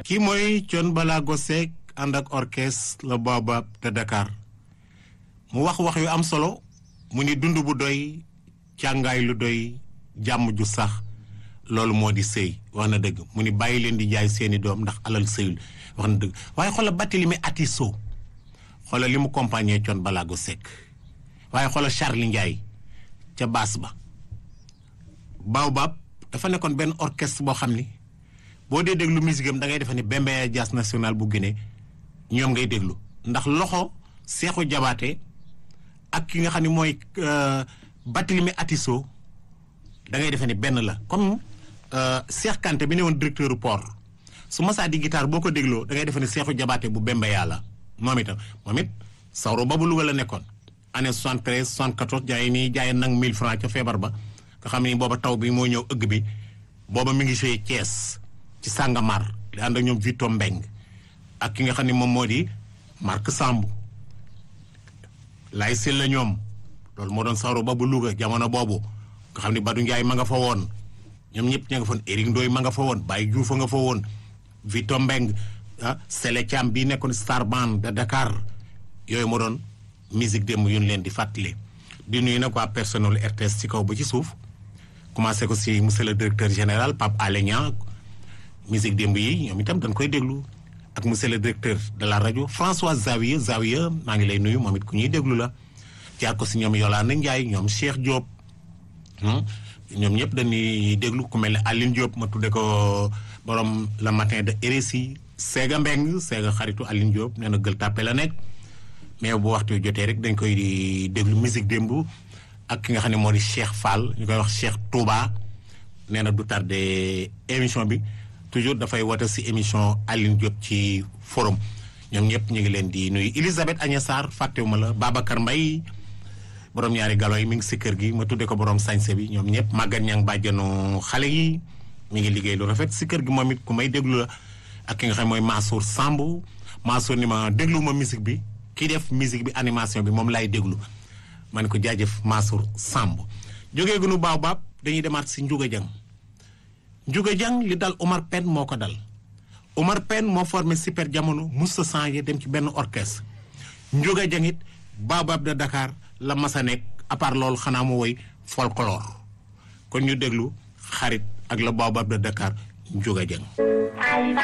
kii mooy Thione Ballago Seck ànd ak orchestre le Baobab de Dakar mu wax yu am solo mu ni dund bu doy càngaay lu doy jàmm ju sax loolu moo di sëy wax na dëgg mu ni bàyyi leen di jaay seeni doom ndax alal sëyul wax na dëgg waaye xoola Barthélémy Atisso xoola li mu compagnie Thione Ballago Seck waaye xoola Charly Ndiaye ca baas ba Baobab dafa nekkoon benn orchestre boo xam ni boo dee déglu musique am da ngay defe ni Bembeya Jazz National bu Guinée ñoom ngay déglu ndax loxo Seexu Jabaate ak ki nga xam ne mooy Barthélémy Atisso da ngay defe ni benn la comme Cheikh Kanté bi ne woon directeur du port su masaa di guitare boo ko dégloo da ngay defe ni Seexu Jabaate bu Bembeya la moom it sawro ba bu Louga la nekkoon année 73 74 jaay nag 1000 francs ca feebar ba nga xam ni booba taw bi moo ñëw ëgg bi booba mi ngi fee Thiès ci Sàngamar di ànd ak ñoom Vito Mbeng ak ki nga xam ne moom moo di Marc Samb lay sil la ñoom loolu moo doon sawro ba bu Louga jamono boobu nga xam ne Badou Ndiaye ma nga fa woon ñoom ñëpp ña nga fa woon Éric Ndoye ma nga fa woon Baye Diouf nga fa woon Vito Mbeng Sele Thiam bii nekkoon Star Band de Dakar yooyu moo doon musique démb yu ñu leen di fàttali di nuyu nag waa personnel RTS ci kaw ba ci suuf commencé ko si monsieur le directeur général Pape Alé Niang musique démb yi ñoom itam dañ koy déglu ak monsieur le directeur de la rajo François Zawiya maa ngi lay nuyu moom it ku ñuy déglu la jaar ko si ñoom Yolande Ndiaye ñoom Cheikh Diop ñoom ñëpp dañuy déglu ku mel ne Aline Diop ma tudde ko borom le matin de RSI Séga Mbeng Séga xaritu Aline Diop nee na Gueule Tapée la nekk mais bu waxtu jotee rek dañ koy di déglu musique démb ak ki nga xam ne moo di Cheikh Fall ñu koy wax Cheikh Touba nee na du tardé émission bi toujours dafay woote si émission Aline Diop ci forum ñoom ñëpp ñu ngi leen di nuyu Elisabeth Agnès Sarr fàttewuma la Babacar Mbaye borom ñaari galo yi mi ngi si kër gi ma tudde ko borom sañse bi ñoom ñëpp Maguette Niang bàjjanu xale yi mi ngi liggéey lu rafet si kër gi moom it ku may déglu la ak ki nga xam mooy Mansour Samb Mansour ni ma déglu ma musique bi kii def musique bi animation bi moom laay déglu ma ne ko jaajëf Mansour Samb jógee gunu Baobab dañuy demaat si Ndiouga Dieng li dal Omar Pène moo ko dal Omar Pène moo formé Super Jamono musta changé dem ci benn orchestre Ndiouga Dieng it Baobab de Dakar la masa nekk à part loolu xanaa mu woy folklore kon ñu déglu xarit ak la Baobab de Dakar Ndiouga Dieng